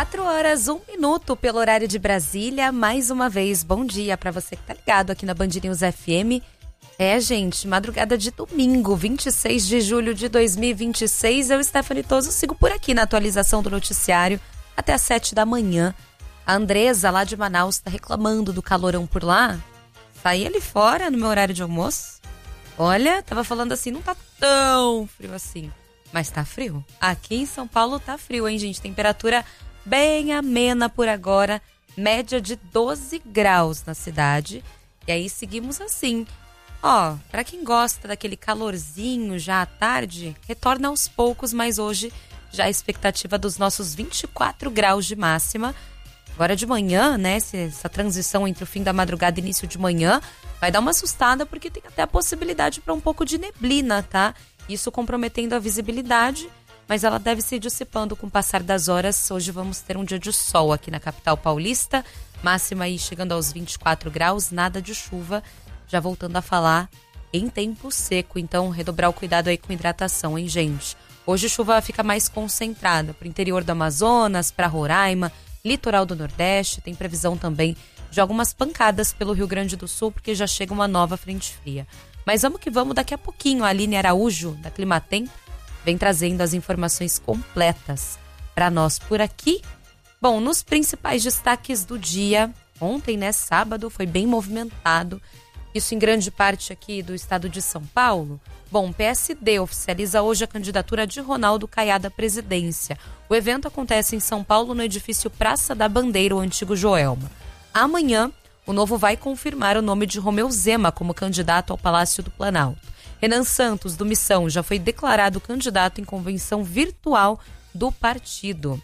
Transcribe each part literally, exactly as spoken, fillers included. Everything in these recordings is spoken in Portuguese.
Quatro horas, um minuto pelo horário de Brasília. Mais uma vez, bom dia para você que tá ligado aqui na Band News F M. É, gente, madrugada de domingo, vinte e seis de julho de dois mil e vinte e seis. Eu, Stephanie Toso, sigo por aqui na atualização do noticiário até às sete da manhã. A Andresa, lá de Manaus, tá reclamando do calorão por lá. Saí ali fora no meu horário de almoço. Olha, tava falando assim, não tá tão frio assim. Mas tá frio. Aqui em São Paulo tá frio, hein, gente? Temperatura bem amena por agora. Média de doze graus na cidade. E aí seguimos assim. Ó, pra quem gosta daquele calorzinho já à tarde, retorna aos poucos, mas hoje já a expectativa dos nossos vinte e quatro graus de máxima. Agora de manhã, né, essa transição entre o fim da madrugada e início de manhã, vai dar uma assustada porque tem até a possibilidade para um pouco de neblina, tá? Isso comprometendo a visibilidade, mas ela deve se dissipando com o passar das horas. Hoje vamos ter um dia de sol aqui na capital paulista, máxima aí chegando aos vinte e quatro graus, nada de chuva, já voltando a falar em tempo seco, então redobrar o cuidado aí com hidratação, hein, gente? Hoje a chuva fica mais concentrada para o interior do Amazonas, para Roraima, litoral do Nordeste, tem previsão também de algumas pancadas pelo Rio Grande do Sul, porque já chega uma nova frente fria. Mas vamos que vamos, daqui a pouquinho a Aline Araújo, da Climatempo, vem trazendo as informações completas para nós por aqui. Bom, nos principais destaques do dia, ontem, né, sábado, foi bem movimentado, isso em grande parte aqui do estado de São Paulo. Bom, o P S D oficializa hoje a candidatura de Ronaldo Caiado à presidência. O evento acontece em São Paulo, no edifício Praça da Bandeira, o antigo Joelma. Amanhã, o Novo vai confirmar o nome de Romeu Zema como candidato ao Palácio do Planalto. Renan Santos, do Missão, já foi declarado candidato em convenção virtual do partido.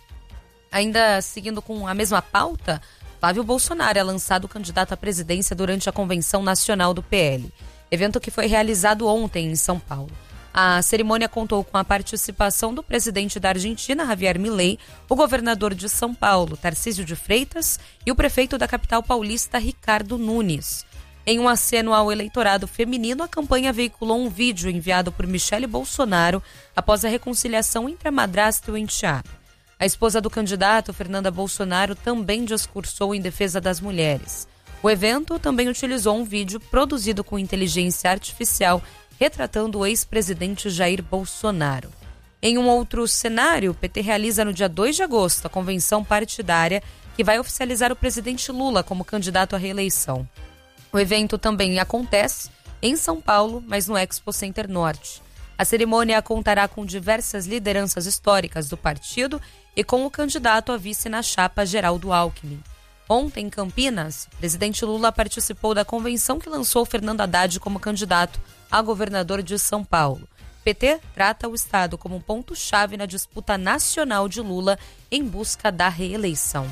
Ainda seguindo com a mesma pauta, Flávio Bolsonaro é lançado candidato à presidência durante a Convenção Nacional do P L. Evento que foi realizado ontem em São Paulo. A cerimônia contou com a participação do presidente da Argentina, Javier Milei, o governador de São Paulo, Tarcísio de Freitas, e o prefeito da capital paulista, Ricardo Nunes. Em um aceno ao eleitorado feminino, a campanha veiculou um vídeo enviado por Michele Bolsonaro após a reconciliação entre a madrasta e o enteado. A esposa do candidato, Fernanda Bolsonaro, também discursou em defesa das mulheres. O evento também utilizou um vídeo produzido com inteligência artificial retratando o ex-presidente Jair Bolsonaro. Em um outro cenário, o P T realiza no dia dois de agosto a convenção partidária que vai oficializar o presidente Lula como candidato à reeleição. O evento também acontece em São Paulo, mas no Expo Center Norte. A cerimônia contará com diversas lideranças históricas do partido e com o candidato a vice na chapa Geraldo Alckmin. Ontem, em Campinas, o presidente Lula participou da convenção que lançou Fernando Haddad como candidato a governador de São Paulo. O P T trata o estado como um ponto-chave na disputa nacional de Lula em busca da reeleição.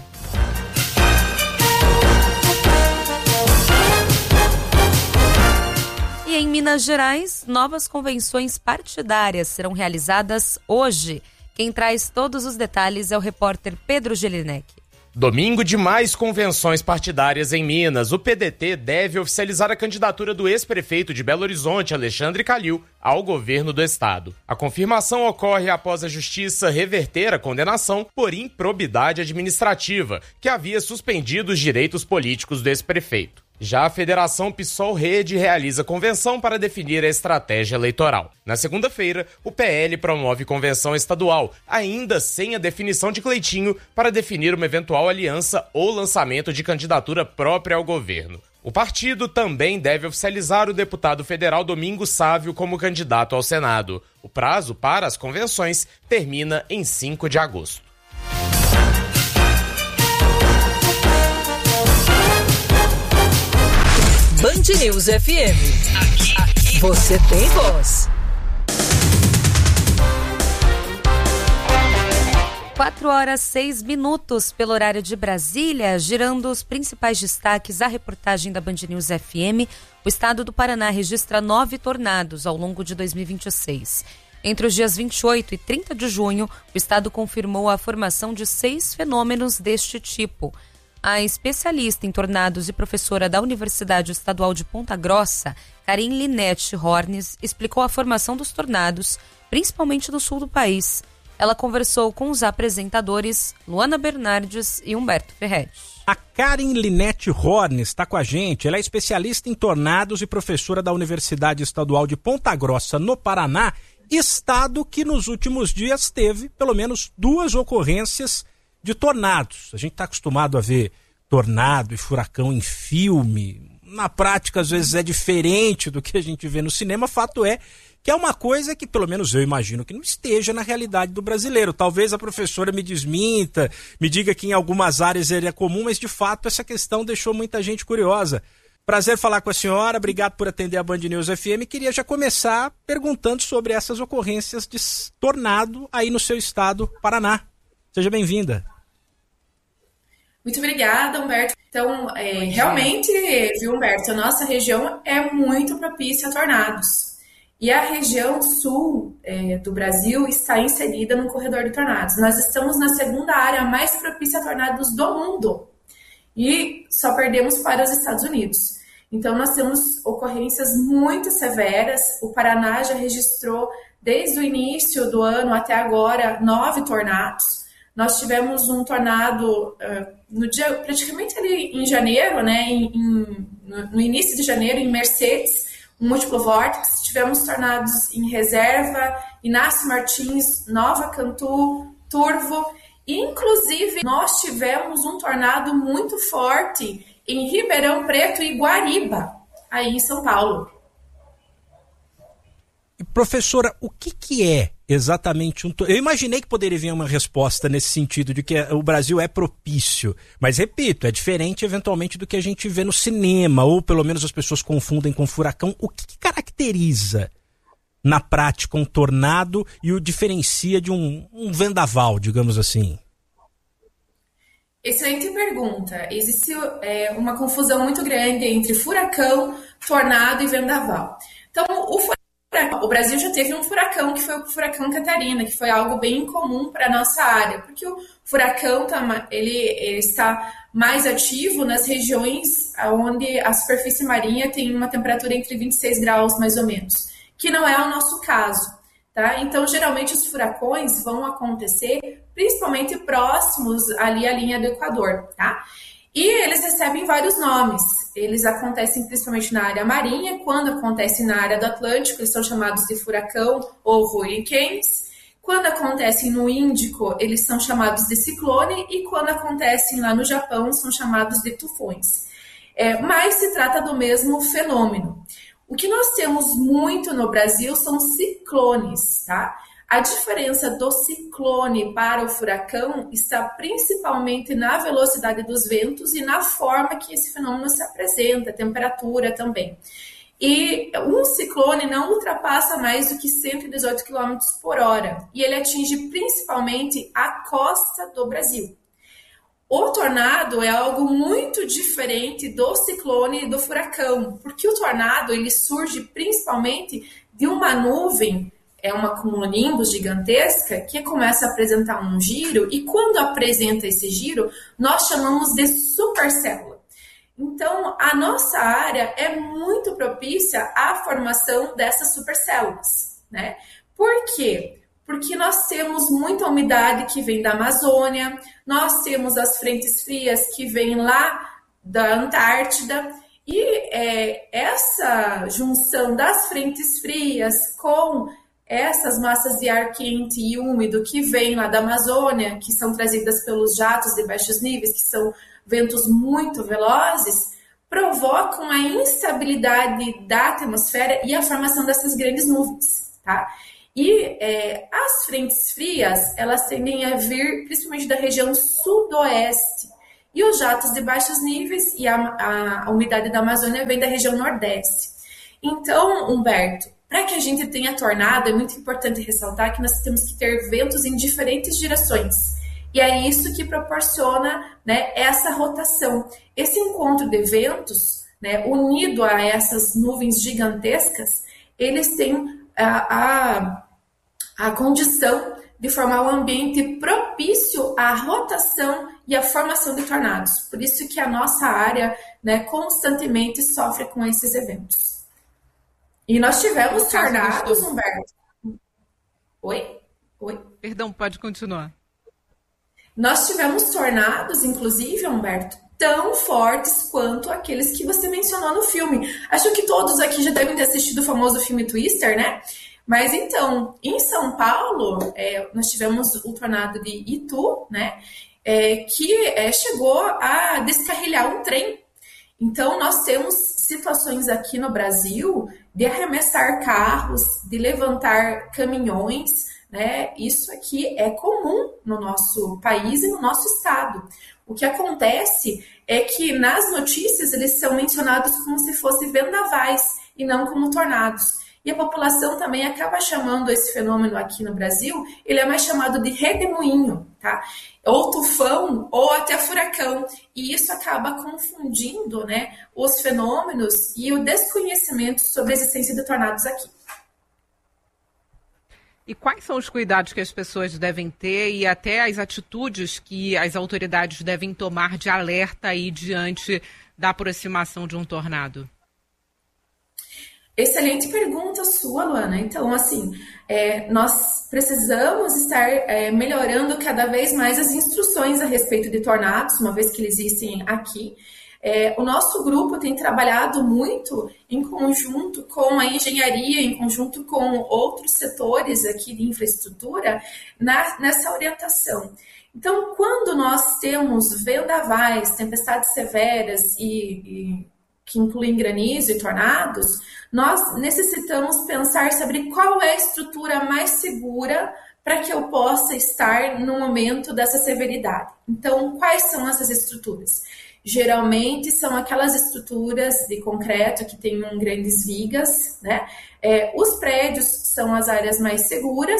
E em Minas Gerais, novas convenções partidárias serão realizadas hoje. Quem traz todos os detalhes é o repórter Pedro Gelinek. Domingo de mais convenções partidárias em Minas. O P D T deve oficializar a candidatura do ex-prefeito de Belo Horizonte, Alexandre Calil, ao governo do estado. A confirmação ocorre após a justiça reverter a condenação por improbidade administrativa, que havia suspendido os direitos políticos do ex-prefeito. Já a Federação PSOL-Rede realiza convenção para definir a estratégia eleitoral. Na segunda-feira, o P L promove convenção estadual, ainda sem a definição de Cleitinho, para definir uma eventual aliança ou lançamento de candidatura própria ao governo. O partido também deve oficializar o deputado federal Domingos Sávio como candidato ao Senado. O prazo para as convenções termina em cinco de agosto. Band News F M. Aqui, aqui, você tem voz. Quatro horas, seis minutos pelo horário de Brasília, girando os principais destaques da reportagem da Band News F M. O estado do Paraná registra nove tornados ao longo de dois mil e vinte e seis. Entre os dias vinte e oito e trinta de junho, o estado confirmou a formação de seis fenômenos deste tipo. A especialista em tornados e professora da Universidade Estadual de Ponta Grossa, Karin Linete Hornes, explicou a formação dos tornados, principalmente no sul do país. ela conversou com os apresentadores Luana Bernardes e Humberto Ferretti. A Karen Linete Horn está com a gente. Ela é especialista em tornados e professora da Universidade Estadual de Ponta Grossa, no Paraná, estado que nos últimos dias teve pelo menos duas ocorrências de tornados. A gente está acostumado a ver tornado e furacão em filme. Na prática, às vezes, é diferente do que a gente vê no cinema. Fato é que é uma coisa que, pelo menos eu imagino, que não esteja na realidade do brasileiro. Talvez a professora me desminta, me diga que em algumas áreas ele é comum, mas, de fato, essa questão deixou muita gente curiosa. Prazer falar com a senhora, obrigado por atender a Band News F M. Queria já começar perguntando sobre essas ocorrências de tornado aí no seu estado, Paraná. Seja bem-vinda. Muito obrigada, Humberto. Então, é, realmente, viu, Humberto, a nossa região é muito propícia a tornados. E a região sul é, do Brasil está inserida no corredor de tornados. Nós estamos na segunda área mais propícia a tornados do mundo. E só perdemos para os Estados Unidos. Então, nós temos ocorrências muito severas. O Paraná já registrou, desde o início do ano até agora, nove tornados. Nós tivemos um tornado uh, no dia, praticamente ali em janeiro, né, em, em, no, no início de janeiro, em Mercedes, um múltiplo vórtice. Tivemos tornados em Reserva, Inácio Martins, Nova Cantu, Turvo. E, inclusive, nós tivemos um tornado muito forte em Ribeirão Preto e Guariba, aí em São Paulo. Professora, o que, que é exatamente um tornado? Eu imaginei que poderia vir uma resposta nesse sentido, de que o Brasil é propício. Mas, repito, é diferente eventualmente do que a gente vê no cinema, ou pelo menos as pessoas confundem com furacão. O que, que caracteriza, na prática, um tornado e o diferencia de um, um vendaval, digamos assim? Excelente pergunta. Existe é, uma confusão muito grande entre furacão, tornado e vendaval. Então, o furacão, o Brasil já teve um furacão, que foi o furacão Catarina, que foi algo bem incomum para a nossa área, porque o furacão tá, ele, ele está mais ativo nas regiões onde a superfície marinha tem uma temperatura entre vinte e seis graus, mais ou menos, que não é o nosso caso. Tá? Então, geralmente, os furacões vão acontecer principalmente próximos ali à linha do Equador. Tá? E eles recebem vários nomes. Eles acontecem principalmente na área marinha. Quando acontecem na área do Atlântico, eles são chamados de furacão ou hurricanes. Quando acontecem no Índico, eles são chamados de ciclone. E quando acontecem lá no Japão, são chamados de tufões. É, mas se trata do mesmo fenômeno. O que nós temos muito no Brasil são ciclones, tá? A diferença do ciclone para o furacão está principalmente na velocidade dos ventos e na forma que esse fenômeno se apresenta, a temperatura também. E um ciclone não ultrapassa mais do que cento e dezoito quilômetros por hora e ele atinge principalmente a costa do Brasil. O tornado é algo muito diferente do ciclone e do furacão, porque o tornado ele surge principalmente de uma nuvem, é uma cumulonimbus gigantesca, que começa a apresentar um giro, e quando apresenta esse giro, nós chamamos de supercélula. Então, a nossa área é muito propícia à formação dessas supercélulas, né? Por quê? Porque nós temos muita umidade que vem da Amazônia, nós temos as frentes frias que vêm lá da Antártida, e é, essa junção das frentes frias com essas massas de ar quente e úmido que vêm lá da Amazônia, que são trazidas pelos jatos de baixos níveis, que são ventos muito velozes, provocam a instabilidade da atmosfera e a formação dessas grandes nuvens, tá? E é, as frentes frias, elas tendem a vir principalmente da região sudoeste. E os jatos de baixos níveis e a, a, a umidade da Amazônia vem da região nordeste. Então, Humberto, para que a gente tenha tornado, é muito importante ressaltar que nós temos que ter ventos em diferentes direções. E é isso que proporciona, né, essa rotação. Esse encontro de ventos, né, unido a essas nuvens gigantescas, eles têm a... a a condição de formar um ambiente propício à rotação e à formação de tornados. Por isso que a nossa área, né, constantemente sofre com esses eventos. E nós tivemos tornados, Humberto. Oi? Oi? Perdão, pode continuar. Nós tivemos tornados, inclusive, Humberto, tão fortes quanto aqueles que você mencionou no filme. Acho que todos aqui já devem ter assistido o famoso filme Twister, né? Mas então, em São Paulo, é, nós tivemos o tornado de Itu, né? É, que é, chegou a descarrilhar um trem. Então, nós temos situações aqui no Brasil de arremessar carros, de levantar caminhões, né? Isso aqui é comum no nosso país e no nosso estado. O que acontece é que nas notícias eles são mencionados como se fossem vendavais e não como tornados. E a população também acaba chamando esse fenômeno aqui no Brasil, ele é mais chamado de redemoinho, tá? Ou tufão, ou até furacão. E isso acaba confundindo, né, os fenômenos e o desconhecimento sobre a existência de tornados aqui. E quais são os cuidados que as pessoas devem ter e até as atitudes que as autoridades devem tomar de alerta aí diante da aproximação de um tornado? Excelente pergunta sua, Luana. Então, assim, é, nós precisamos estar é, melhorando cada vez mais as instruções a respeito de tornados, uma vez que eles existem aqui. É, o nosso grupo tem trabalhado muito em conjunto com a engenharia, em conjunto com outros setores aqui de infraestrutura, na, nessa orientação. Então, quando nós temos vendavais, tempestades severas e, e que incluem granizo e tornados, nós necessitamos pensar sobre qual é a estrutura mais segura para que eu possa estar no momento dessa severidade. Então, quais são essas estruturas? Geralmente são aquelas estruturas de concreto que tenham grandes vigas, né? É, os prédios são as áreas mais seguras,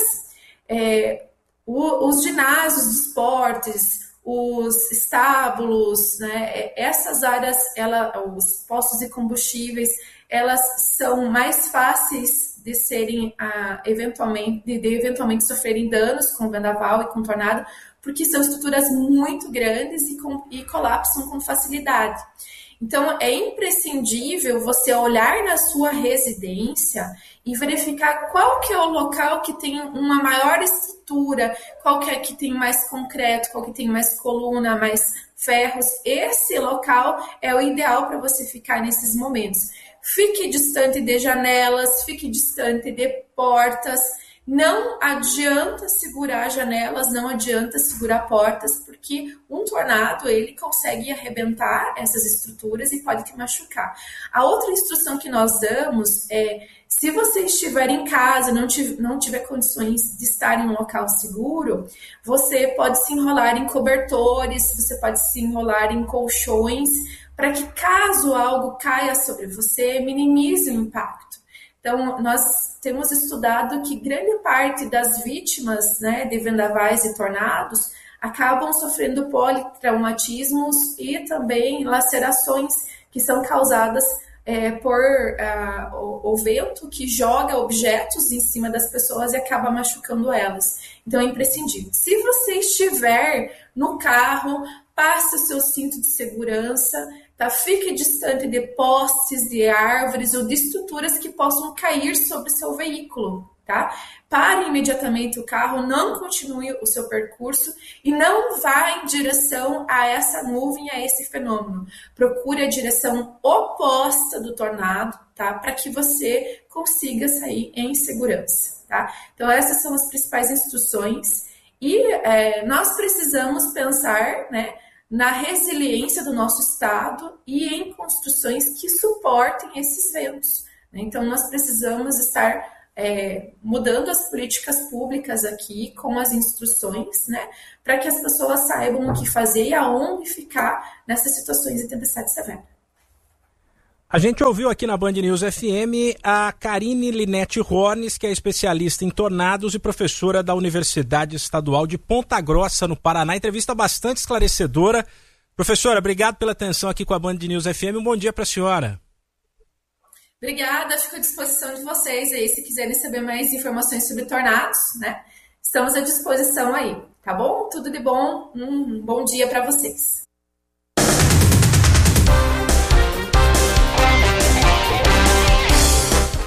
é, o, os ginásios de esportes, os estábulos, né? Essas áreas, ela, os postos de combustíveis, elas são mais fáceis de serem ah, eventualmente, de, de eventualmente sofrerem danos com vendaval e com tornado, porque são estruturas muito grandes e, com, e colapsam com facilidade. Então, é imprescindível você olhar na sua residência e verificar qual que é o local que tem uma maior estrutura, qual que é que tem mais concreto, qual que tem mais coluna, mais ferros. Esse local é o ideal para você ficar nesses momentos. Fique distante de janelas, fique distante de portas. Não adianta segurar janelas, não adianta segurar portas, porque um tornado ele consegue arrebentar essas estruturas e pode te machucar. A outra instrução que nós damos é, se você estiver em casa, não tiver, não tiver condições de estar em um local seguro, você pode se enrolar em cobertores, você pode se enrolar em colchões, para que caso algo caia sobre você, minimize o impacto. Então, nós temos estudado que grande parte das vítimas, né, de vendavais e tornados acabam sofrendo politraumatismos e também lacerações que são causadas é, por uh, o, o vento que joga objetos em cima das pessoas e acaba machucando elas. Então, é imprescindível. Se você estiver no carro, passe o seu cinto de segurança, tá? Fique distante de postes, de árvores ou de estruturas que possam cair sobre o seu veículo, tá? Pare imediatamente o carro, não continue o seu percurso e não vá em direção a essa nuvem, a esse fenômeno. Procure a direção oposta do tornado, tá? Para que você consiga sair em segurança, tá? Então, essas são as principais instruções e é, nós precisamos pensar, né, na resiliência do nosso estado e em construções que suportem esses ventos, né? Então, nós precisamos estar é, mudando as políticas públicas aqui com as instruções, né, para que as pessoas saibam o que fazer e aonde ficar nessas situações de tempestade severa. A gente ouviu aqui na Band News F M a Karine Linete Hornes, que é especialista em tornados e professora da Universidade Estadual de Ponta Grossa, no Paraná. Entrevista bastante esclarecedora. Professora, obrigado pela atenção aqui com a Band News F M. Um bom dia para a senhora. Obrigada, fico à disposição de vocês aí, se quiserem saber mais informações sobre tornados, né? Estamos à disposição aí, tá bom? Tudo de bom, um bom dia para vocês.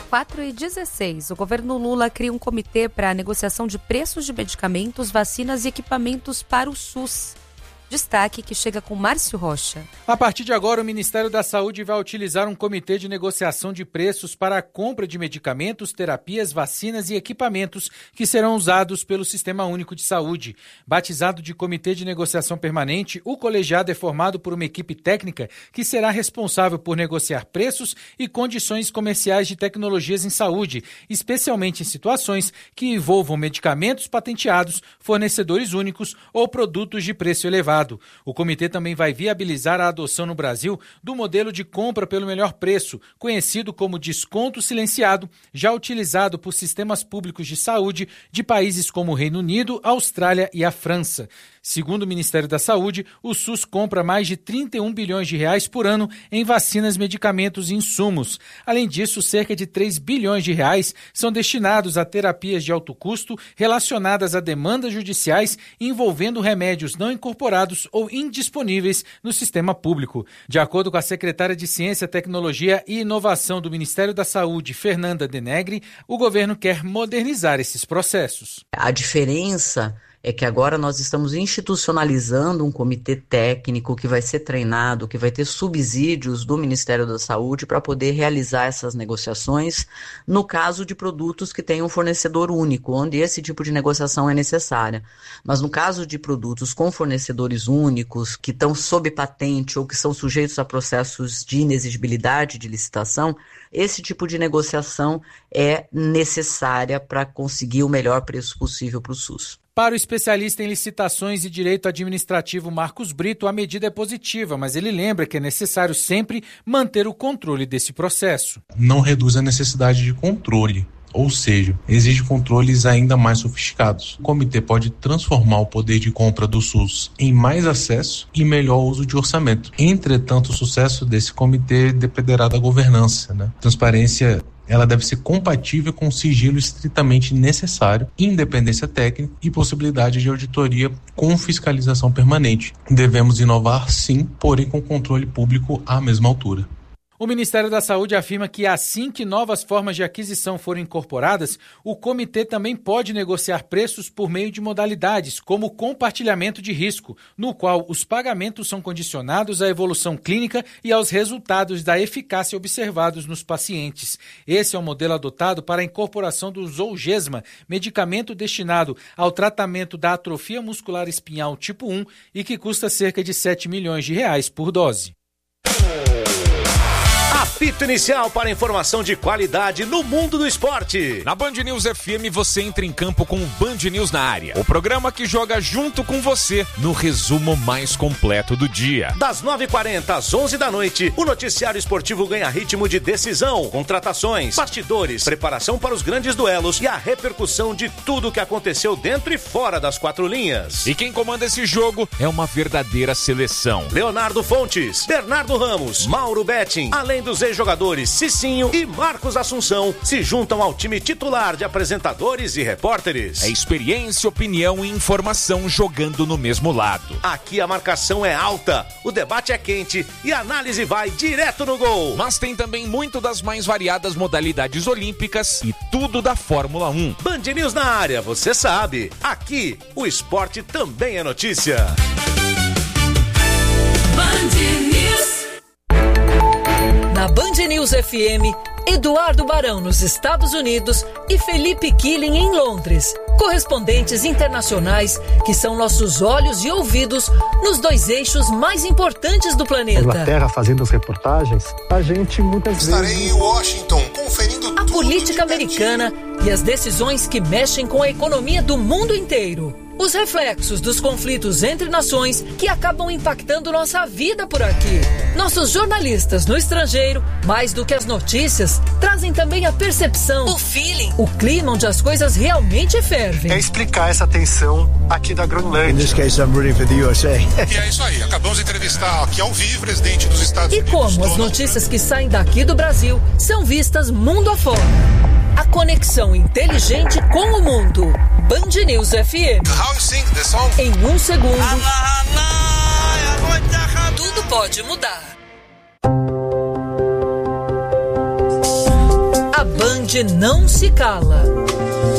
quatro e dezesseis. O governo Lula cria um comitê para a negociação de preços de medicamentos, vacinas e equipamentos para o SUS. Destaque que chega com Márcio Rocha. A partir de agora, o Ministério da Saúde vai utilizar um comitê de negociação de preços para a compra de medicamentos, terapias, vacinas e equipamentos que serão usados pelo Sistema Único de Saúde. Batizado de Comitê de Negociação Permanente, o colegiado é formado por uma equipe técnica que será responsável por negociar preços e condições comerciais de tecnologias em saúde, especialmente em situações que envolvam medicamentos patenteados, fornecedores únicos ou produtos de preço elevado. O comitê também vai viabilizar a adoção no Brasil do modelo de compra pelo melhor preço, conhecido como desconto silenciado, já utilizado por sistemas públicos de saúde de países como o Reino Unido, Austrália e a França. Segundo o Ministério da Saúde, o SUS compra mais de trinta e um bilhões de reais por ano em vacinas, medicamentos e insumos. Além disso, cerca de três bilhões de reais são destinados a terapias de alto custo relacionadas a demandas judiciais envolvendo remédios não incorporados ou indisponíveis no sistema público. De acordo com a secretária de Ciência, Tecnologia e Inovação do Ministério da Saúde, Fernanda Denegri, o governo quer modernizar esses processos. A diferença é que agora nós estamos institucionalizando um comitê técnico que vai ser treinado, que vai ter subsídios do Ministério da Saúde para poder realizar essas negociações no caso de produtos que têm um fornecedor único, onde esse tipo de negociação é necessária. Mas no caso de produtos com fornecedores únicos, que estão sob patente ou que são sujeitos a processos de inexigibilidade de licitação, esse tipo de negociação é necessária para conseguir o melhor preço possível para o SUS. Para o especialista em licitações e direito administrativo Marcos Brito, a medida é positiva, mas ele lembra que é necessário sempre manter o controle desse processo. Não reduz a necessidade de controle, ou seja, exige controles ainda mais sofisticados. O comitê pode transformar o poder de compra do SUS em mais acesso e melhor uso de orçamento. Entretanto, o sucesso desse comitê dependerá da governança, né? Transparência, ela deve ser compatível com o sigilo estritamente necessário, independência técnica e possibilidade de auditoria com fiscalização permanente. Devemos inovar sim, porém com controle público à mesma altura. O Ministério da Saúde afirma que assim que novas formas de aquisição forem incorporadas, o comitê também pode negociar preços por meio de modalidades, como o compartilhamento de risco, no qual os pagamentos são condicionados à evolução clínica e aos resultados da eficácia observados nos pacientes. Esse é o modelo adotado para a incorporação do Zolgensma, medicamento destinado ao tratamento da atrofia muscular espinhal tipo um e que custa cerca de sete milhões de reais por dose. Apito inicial para informação de qualidade no mundo do esporte. Na Band News F M você entra em campo com o Band News na área. O programa que joga junto com você no resumo mais completo do dia. Das nove e quarenta às onze da noite, o noticiário esportivo ganha ritmo de decisão, contratações, bastidores, preparação para os grandes duelos e a repercussão de tudo o que aconteceu dentro e fora das quatro linhas. E quem comanda esse jogo é uma verdadeira seleção. Leonardo Fontes, Bernardo Ramos, Mauro Betting, além dos ex-jogadores Cicinho e Marcos Assunção se juntam ao time titular de apresentadores e repórteres. É experiência, opinião e informação jogando no mesmo lado. Aqui a marcação é alta, o debate é quente e a análise vai direto no gol. Mas tem também muito das mais variadas modalidades olímpicas e tudo da Fórmula um. Band News na área, você sabe. Aqui, o esporte também é notícia. Band News. Na Band News F M, Eduardo Barão nos Estados Unidos e Felipe Killing em Londres. Correspondentes internacionais que são nossos olhos e ouvidos nos dois eixos mais importantes do planeta. Inglaterra fazendo as reportagens, a gente muitas Estarei vezes... Estarei em Washington conferindo a tudo política americana e as decisões que mexem com a economia do mundo inteiro. Os reflexos dos conflitos entre nações que acabam impactando nossa vida por aqui. Nossos jornalistas no estrangeiro, mais do que as notícias, trazem também a percepção, o feeling, o clima onde as coisas realmente fervem. É explicar essa tensão aqui da Groenlândia. In this case, I'm rooting for the U S A. E é isso aí, acabamos de entrevistar aqui ao vivo o presidente dos Estados e Unidos. E como as notícias que saem daqui do Brasil são vistas mundo afora. A conexão inteligente com o mundo. Band News F M. How you sing the song? Em um segundo, tudo pode mudar. A Band não se cala.